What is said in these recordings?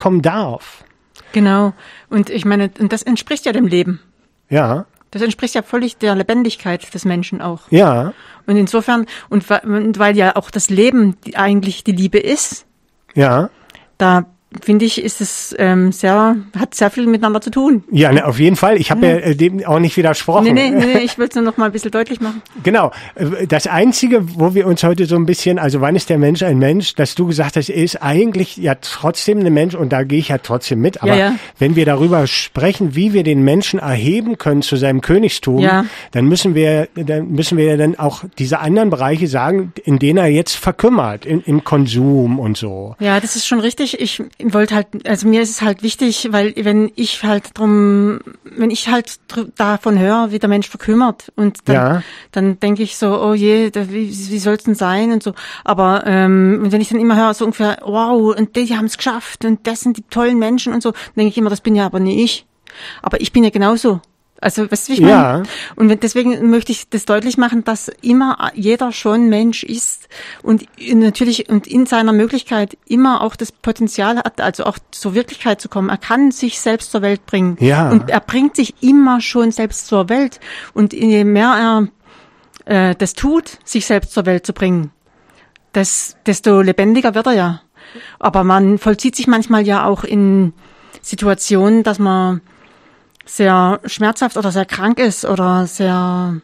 vorkommen darf. Genau. Und ich meine, und das entspricht ja dem Leben. Ja. Das entspricht ja völlig der Lebendigkeit des Menschen auch. Ja. Und insofern, und weil ja auch das Leben eigentlich die Liebe ist, ja, da finde ich, ist es hat sehr viel miteinander zu tun. Ja, ne, auf jeden Fall. Ich habe ja dem auch nicht widersprochen. Nee, ich will es nur noch mal ein bisschen deutlich machen. Genau. Das Einzige, wo wir uns heute so ein bisschen, also wann ist der Mensch ein Mensch, dass du gesagt hast, er ist eigentlich ja trotzdem ein Mensch und da gehe ich ja trotzdem mit. Aber wenn wir darüber sprechen, wie wir den Menschen erheben können zu seinem Königstum, dann müssen wir ja dann auch diese anderen Bereiche sagen, in denen er jetzt verkümmert, im Konsum und so. Ja, das ist schon richtig. Ich wollte halt, also mir ist es halt wichtig, weil wenn ich halt davon höre, wie der Mensch verkümmert und dann denke ich so, oh je, wie soll's denn sein und so. Aber wenn ich dann immer höre, so ungefähr, wow, und die haben es geschafft und das sind die tollen Menschen und so, dann denke ich immer, das bin ja aber nie ich. Aber ich bin ja genauso. Also, weißt du, wie ich meine? Ja. Und deswegen möchte ich das deutlich machen, dass immer jeder schon Mensch ist und natürlich und in seiner Möglichkeit immer auch das Potenzial hat, also auch zur Wirklichkeit zu kommen. Er kann sich selbst zur Welt bringen. Ja. Und er bringt sich immer schon selbst zur Welt. Und je mehr er das tut, sich selbst zur Welt zu bringen, desto lebendiger wird er ja. Aber man vollzieht sich manchmal ja auch in Situationen, dass man sehr schmerzhaft oder sehr krank ist oder sehr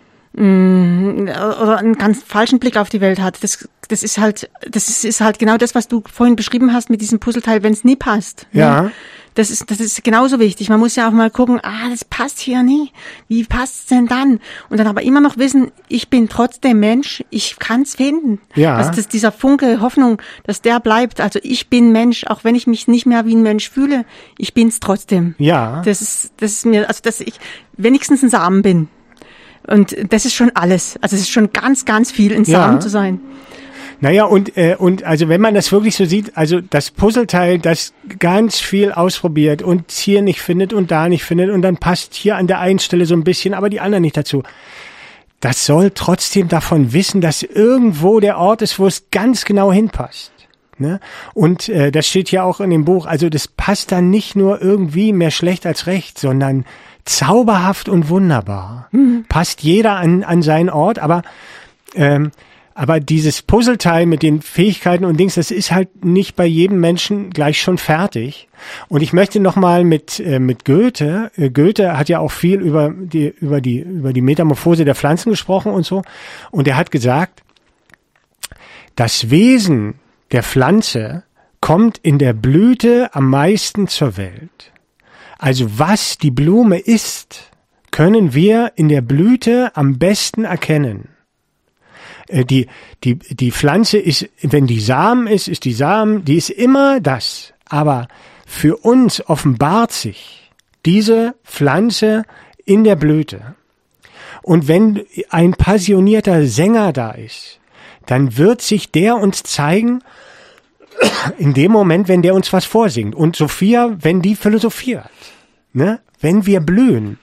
oder einen ganz falschen Blick auf die Welt hat. Das ist halt genau das, was du vorhin beschrieben hast mit diesem Puzzleteil, wenn es nie passt. Ja. Ne? Das ist genauso wichtig. Man muss ja auch mal gucken, das passt hier nie. Wie passt's denn dann? Und dann aber immer noch wissen, ich bin trotzdem Mensch, ich kann's finden. Ja. Also dieser Funke Hoffnung, dass der bleibt. Also ich bin Mensch, auch wenn ich mich nicht mehr wie ein Mensch fühle, ich bin's trotzdem. Ja. Das ist mir, also dass ich wenigstens ein Samen bin. Und das ist schon alles. Also es ist schon ganz, ganz viel, ein Samen zu sein. Naja, und also wenn man das wirklich so sieht, also das Puzzleteil, das ganz viel ausprobiert und hier nicht findet und da nicht findet und dann passt hier an der einen Stelle so ein bisschen, aber die anderen nicht dazu. Das soll trotzdem davon wissen, dass irgendwo der Ort ist, wo es ganz genau hinpasst. Ne? Und das steht ja auch in dem Buch, also das passt dann nicht nur irgendwie mehr schlecht als recht, sondern zauberhaft und wunderbar. Passt jeder an seinen Ort, aber dieses Puzzleteil mit den Fähigkeiten und Dings, das ist halt nicht bei jedem Menschen gleich schon fertig. Und ich möchte nochmal mit Goethe. Goethe hat ja auch viel über die Metamorphose der Pflanzen gesprochen und so. Und er hat gesagt, das Wesen der Pflanze kommt in der Blüte am meisten zur Welt. Also was die Blume ist, können wir in der Blüte am besten erkennen. Die Pflanze ist, wenn die Samen ist die Samen, die ist immer das. Aber für uns offenbart sich diese Pflanze in der Blüte. Und wenn ein passionierter Sänger da ist, dann wird sich der uns zeigen, in dem Moment, wenn der uns was vorsingt. Und Sophia, wenn die philosophiert, ne? Wenn wir blühen.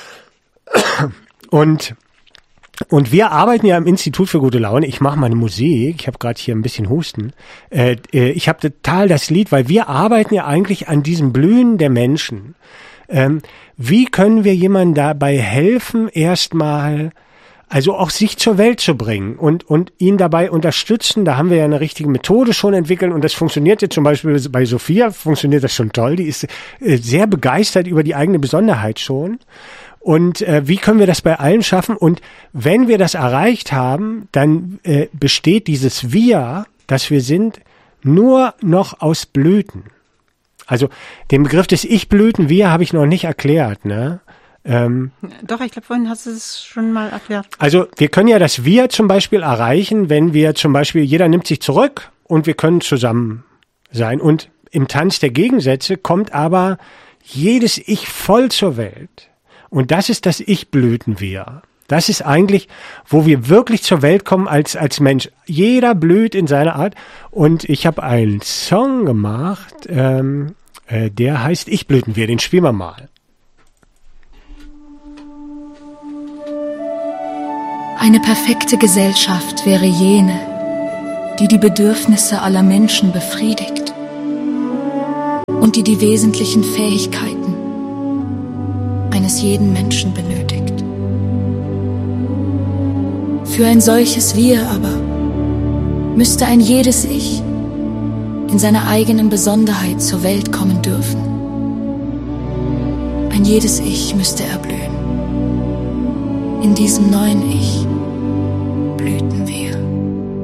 Und wir arbeiten ja im Institut für gute Laune. Ich mache meine Musik. Ich habe gerade hier ein bisschen Husten. Ich habe total das Lied, weil wir arbeiten ja eigentlich an diesem Blühen der Menschen. Wie können wir jemandem dabei helfen, erstmal, also auch sich zur Welt zu bringen und ihn dabei unterstützen? Da haben wir ja eine richtige Methode schon entwickelt und das funktioniert jetzt zum Beispiel bei Sophia, funktioniert das schon toll. Die ist sehr begeistert über die eigene Besonderheit schon. Und wie können wir das bei allen schaffen? Und wenn wir das erreicht haben, dann besteht dieses Wir, das wir sind, nur noch aus Blüten. Also den Begriff des Ich-Blüten, Wir, habe ich noch nicht erklärt, ne? Doch, ich glaube, vorhin hast du es schon mal erklärt. Also wir können ja das Wir zum Beispiel erreichen, wenn wir zum Beispiel, jeder nimmt sich zurück und wir können zusammen sein. Und im Tanz der Gegensätze kommt aber jedes Ich voll zur Welt. Und das ist das Ich-Blüten-Wir. Das ist eigentlich, wo wir wirklich zur Welt kommen als Mensch. Jeder blüht in seiner Art. Und ich habe einen Song gemacht, der heißt Ich-Blüten-Wir. Den spielen wir mal. Eine perfekte Gesellschaft wäre jene, die die Bedürfnisse aller Menschen befriedigt. die die wesentlichen Fähigkeiten eines jeden Menschen benötigt. Für ein solches Wir aber müsste ein jedes Ich in seiner eigenen Besonderheit zur Welt kommen dürfen. Ein jedes Ich müsste erblühen. In diesem neuen Ich